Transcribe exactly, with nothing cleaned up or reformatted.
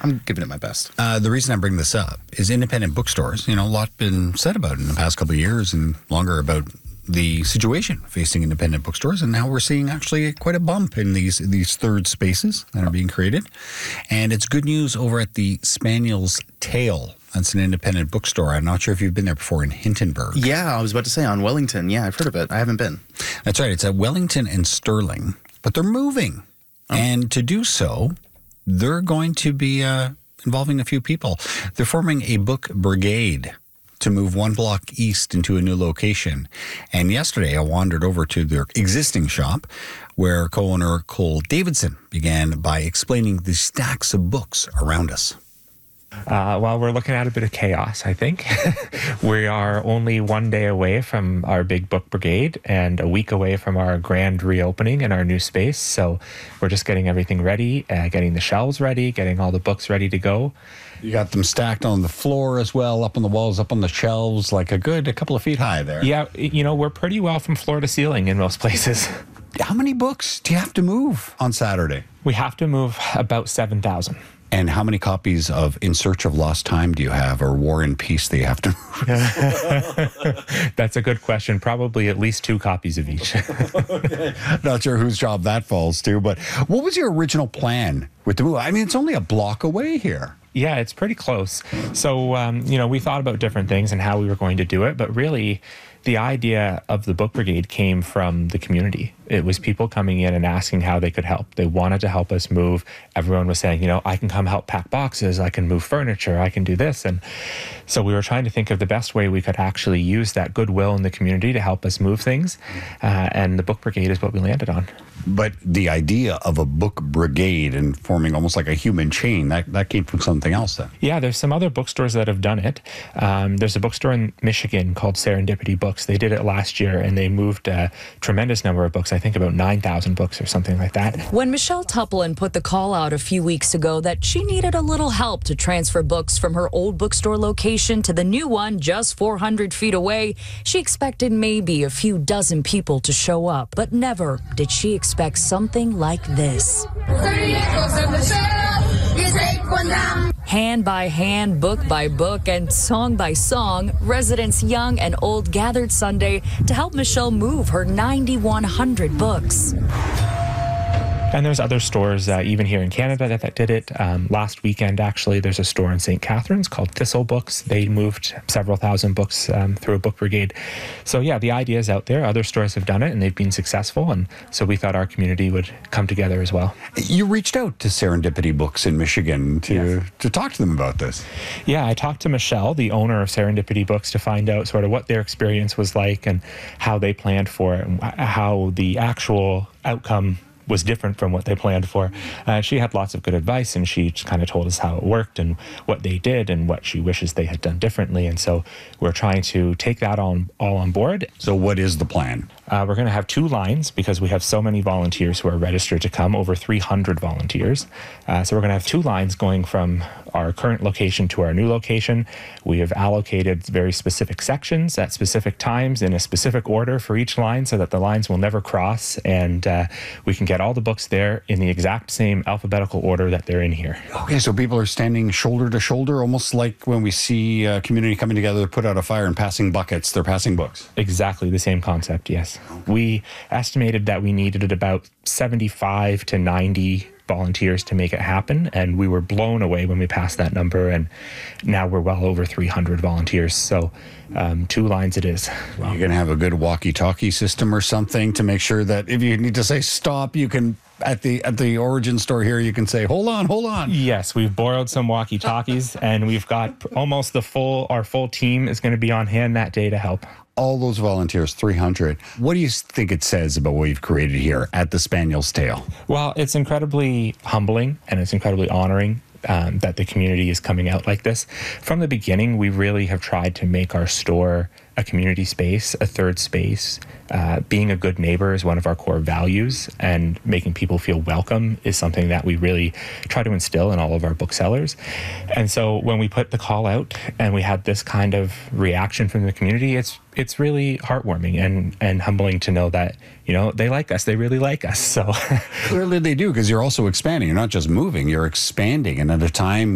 I'm giving it my best. Uh, the reason I bring this up is independent bookstores. You know, a lot been said about it in the past couple of years and longer about the situation facing independent bookstores, and now we're seeing actually quite a bump in these these third spaces that are being created. And it's good news over at the Spaniel's Tail. That's an independent bookstore. I'm not sure if you've been there before in Hintonburg. Yeah, I was about to say on Wellington. Yeah, I've heard of it. I haven't been. That's right. It's at Wellington and Sterling, but they're moving. Oh. And to do so, they're going to be uh, involving a few people. They're forming a book brigade to move one block east into a new location. And yesterday I wandered over to their existing shop where co-owner Cole Davidson began by explaining the stacks of books around us. Uh, well, we're looking at a bit of chaos, I think. We are only one day away from our big book brigade and a week away from our grand reopening in our new space. So we're just getting everything ready, uh, getting the shelves ready, getting all the books ready to go. You got them stacked on the floor as well, up on the walls, up on the shelves, like a good a couple of feet high there. Yeah, you know, we're pretty well from floor to ceiling in most places. How many books do you have to move on Saturday? We have to move about seven thousand. And how many copies of In Search of Lost Time do you have, or War and Peace that you have to move? That's a good question. Probably at least two copies of each. Okay. Not sure whose job that falls to, but what was your original plan with the move? I mean, it's only a block away here. Yeah, it's pretty close. So, um, you know, we thought about different things and how we were going to do it, but really the idea of the book brigade came from the community. It was people coming in and asking how they could help. They wanted to help us move. Everyone was saying, you know, I can come help pack boxes, I can move furniture, I can do this. And so we were trying to think of the best way we could actually use that goodwill in the community to help us move things. Uh, and the book brigade is what we landed on. But the idea of a book brigade and forming almost like a human chain, that, that came from something else then. Yeah, there's some other bookstores that have done it. Um, there's a bookstore in Michigan called Serendipity Books. They did it last year, and they moved a tremendous number of books, I think about nine thousand books or something like that. When Michelle Tupplin put the call out a few weeks ago that she needed a little help to transfer books from her old bookstore location to the new one just four hundred feet away, she expected maybe a few dozen people to show up. But never did she expect something like this. Hand by hand, book by book, and song by song, residents young and old gathered Sunday to help Michelle move her nine thousand one hundred books. And there's other stores, uh, even here in Canada, that, that did it. Um, last weekend, actually, there's a store in Saint Catharines called Thistle Books. They moved several thousand books um, through a book brigade. So, yeah, the idea is out there. Other stores have done it, and they've been successful. And so we thought our community would come together as well. You reached out to Serendipity Books in Michigan to, yes. to talk to them about this. Yeah, I talked to Michelle, the owner of Serendipity Books, to find out sort of what their experience was like and how they planned for it and how the actual outcome was different from what they planned for. Uh, she had lots of good advice, and she just kind of told us how it worked and what they did and what she wishes they had done differently. And so we're trying to take that on, all on board. So what is the plan? Uh, we're going to have two lines because we have so many volunteers who are registered to come, over three hundred volunteers. Uh, so we're going to have two lines going from our current location to our new location. We have allocated very specific sections at specific times in a specific order for each line so that the lines will never cross, and uh, we can get all the books there in the exact same alphabetical order that they're in here. Okay, so people are standing shoulder to shoulder, almost like when we see a community coming together to put out a fire and passing buckets, they're passing books. Exactly the same concept, yes. We estimated that we needed about seventy-five to ninety volunteers to make it happen, and we were blown away when we passed that number, and now we're well over three hundred volunteers. So um, two lines it is. Wow. You're going to have a good walkie-talkie system or something to make sure that if you need to say stop, you can, at the at the origin store here, you can say, hold on, hold on. Yes, we've borrowed some walkie-talkies, and we've got almost the full, our full team is going to be on hand that day to help. All those volunteers, three hundred. What do you think it says about what you've created here at the Spaniel's Tail? Well, it's incredibly humbling and it's incredibly honoring um, that the community is coming out like this. From the beginning, we really have tried to make our store a community space, a third space. Uh, being a good neighbor is one of our core values, and making people feel welcome is something that we really try to instill in all of our booksellers. And so when we put the call out and we had this kind of reaction from the community, it's it's really heartwarming and, and humbling to know that, you know, they like us, they really like us. So clearly they do, because you're also expanding. You're not just moving, you're expanding. And at a time